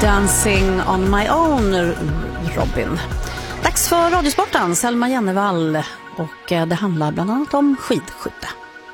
Dancing on my own, Robin. Dags för Radiosporten, Selma Jennevall, och det handlar bland annat om skidskytte.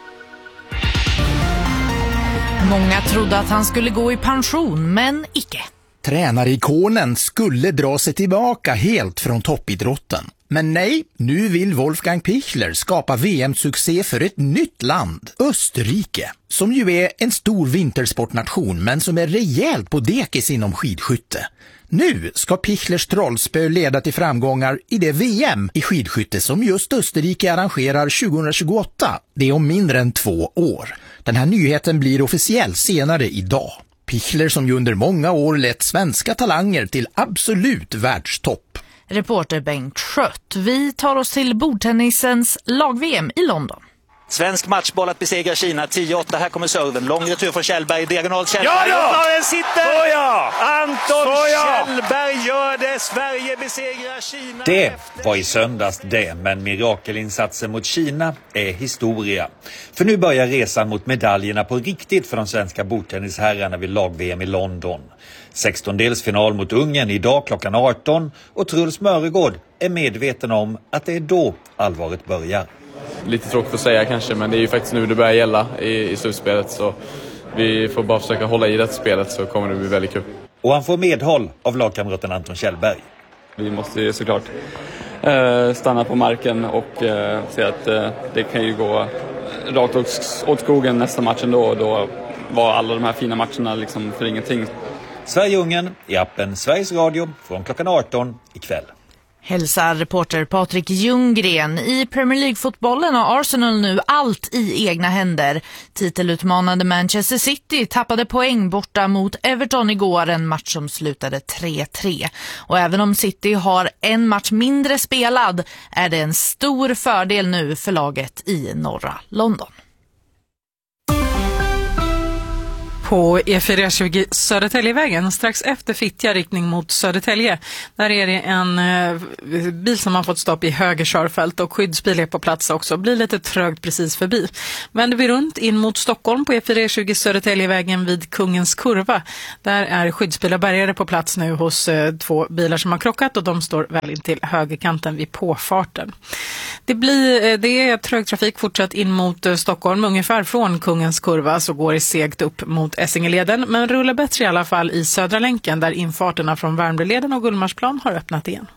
Många trodde att han skulle gå i pension, men icke. Tränarikonen skulle dra sig tillbaka helt från toppidrotten. Men nej, nu vill Wolfgang Pichler skapa VM-succé för ett nytt land, Österrike, som ju är en stor vintersportnation men som är rejält på dekis inom skidskytte. Nu ska Pichlers trollspö leda till framgångar i det VM i skidskytte som just Österrike arrangerar 2028. Det är om mindre än 2 år. Den här nyheten blir officiell senare idag. Pichler som ju under många år lett svenska talanger till absolut världstopp. Reporter Bengt Schött. Vi tar oss till bordtennisens lag-VM i London. Svensk matchboll att besegra Kina 10-8. Här kommer serven. Lång retur från Kjellberg. Diagonal Kjellberg. Ja! Den sitter! Anton Kjellberg gör det. Sverige besegrar Kina. Det var i söndags det, men mirakelinsatsen mot Kina är historia. För nu börjar resan mot medaljerna på riktigt för de svenska bordtennisherrarna vid lag-VM i London. 16-delsfinal mot Ungern idag klockan 18 och Truls Mörregård är medveten om att det är då allvaret börjar. Lite tråkigt att säga kanske, men det är ju faktiskt nu det börjar gälla i slutspelet, så vi får bara försöka hålla i det spelet, så kommer det bli väldigt kul. Och han får medhåll av lagkamraten Anton Kjellberg. Vi måste ju såklart stanna på marken och se att det kan ju gå rakt åt skogen nästa match ändå, och då var alla de här fina matcherna liksom för ingenting. Sverige-Ungern i appen Sveriges Radio från klockan 18 ikväll. Hälsar reporter Patrik Ljunggren. I Premier League-fotbollen har Arsenal nu allt i egna händer. Titelutmanande Manchester City tappade poäng borta mot Everton igår, en match som slutade 3-3. Och även om City har en match mindre spelad är det en stor fördel nu för laget i norra London. På E420 Södertäljevägen, strax efter Fittja riktning mot Södertälje. Där är det en bil som har fått stopp i höger körfält och skyddsbil är på plats också. Blir lite trögt precis förbi. Men det blir runt in mot Stockholm på E420 Södertäljevägen vid Kungens kurva. Där är skyddsbilar bärgare på plats nu hos 2 bilar som har krockat, och de står väl in till högerkanten vid påfarten. Det är trög trafik fortsatt in mot Stockholm, ungefär från Kungens kurva så går det segt upp mot Essingeleden, men rullar bättre i alla fall i Södra länken där infarterna från Värmdöleden och Gullmarsplan har öppnat igen.